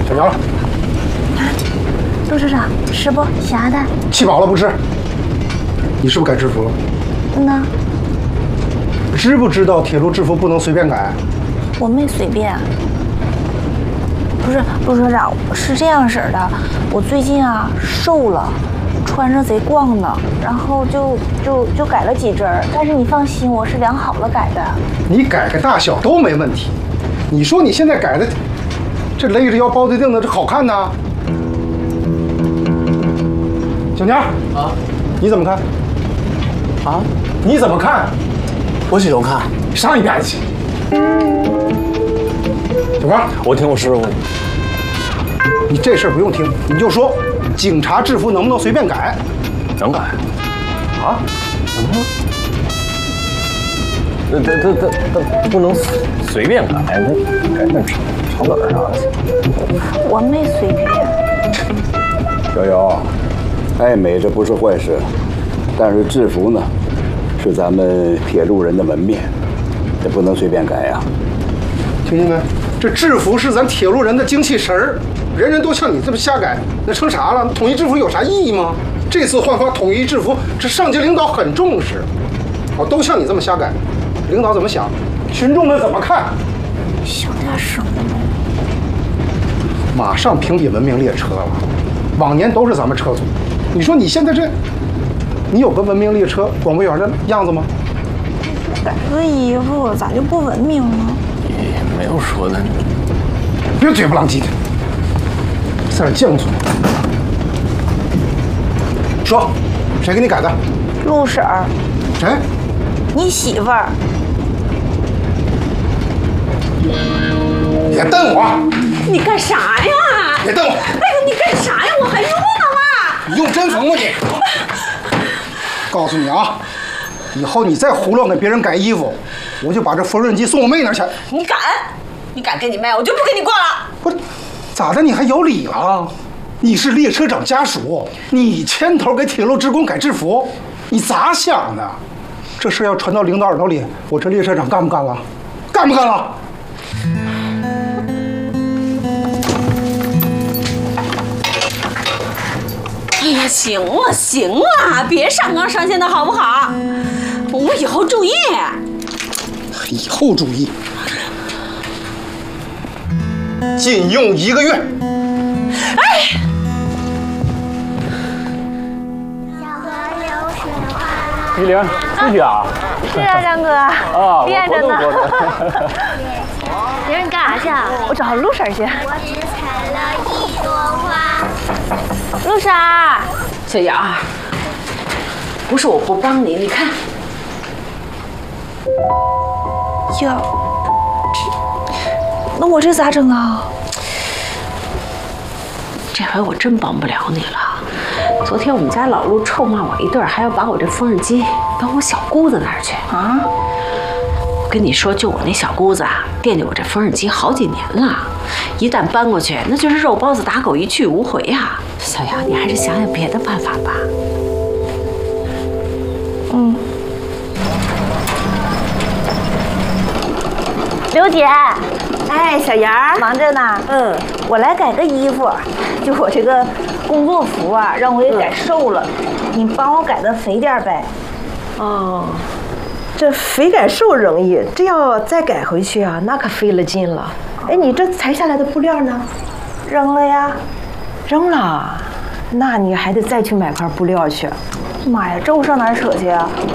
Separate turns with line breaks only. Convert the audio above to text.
小娘了。
陆社长，吃不？咸的。
气饱了不吃。你是不是改制服了？
呢？
知不知道铁路制服不能随便改？
我没随便。不是，陆社长，是这样式儿的，我最近啊瘦了，穿着贼光呢，然后就改了几针儿。但是你放心，我是量好了改的。
你改个大小都没问题。你说你现在改的，这勒着腰包的腚的，这好看呐。小娘啊，你怎么看？
啊？
你怎么看？
我喜欢看。
上一边去。小光，
我听我师傅。
你这事儿不用听，你就说，警察制服能不能随便改？
能改。
啊？怎么了？
他不能随便改，改那长短啥的。
我没随便。
小姚，爱美这不是坏事，但是制服呢，是咱们铁路人的门面，这不能随便改呀。
听见没？这制服是咱铁路人的精气神儿，人人都像你这么瞎改，那成啥了？统一制服有啥意义吗？这次换发统一制服，这上级领导很重视，都像你这么瞎改，领导怎么想？群众们怎么看？
小点声。
马上评比文明列车了，往年都是咱们车组，你说你现在这，你有个文明列车广播员的样子吗？
改个衣服咋就不文明了？
也没有说的。
别嘴不浪叽的，在这犟嘴。说，谁给你改的？
陆婶儿。
谁？
你媳妇儿。
别瞪我！
你干啥呀？
别瞪我！
哎呦，你干啥呀？我还用呢吗？
你用针缝吗你？告诉你啊，以后你再胡乱给别人改衣服，我就把这缝纫机送我妹那儿去。
你敢？你敢跟你妹，我就不跟你过了。
不是，咋的？你还有理了？你是列车长家属，你牵头给铁路职工改制服，你咋想的？这事要传到领导耳朵里，我这列车长干不干了？干不干了？
哎呀，行了行了，别上纲上线的好不好？我以后注意。
以后注意，禁用1个月。
哎。
依玲，出去啊？
是啊，张哥。
啊，
练着呢。
玲，你干啥去啊？
我找陆婶去。
我只采了1朵花。
陆婶儿，
小姚，不是我不帮你，你看。
哟，那我这咋整啊？
这回我真帮不了你了。昨天我们家老陆臭骂我一顿，还要把我这缝纫机搬我小姑子那儿去啊！我跟你说，就我那小姑子啊，惦记我这缝纫机好几年了，一旦搬过去，那就是肉包子打狗一去无回呀！小杨，你还是想想别的办法吧。
嗯。刘姐，
哎，小杨，
忙着呢。
嗯，
我来改个衣服，就我这个工作服啊，让我给改瘦了，你帮我改的肥点呗。
哦，这肥改瘦容易，这要再改回去啊，那可费了劲了。哎，你这裁下来的布料呢？
扔了呀。
扔了？那你还得再去买块布料去。
妈呀，这我上哪儿扯去啊？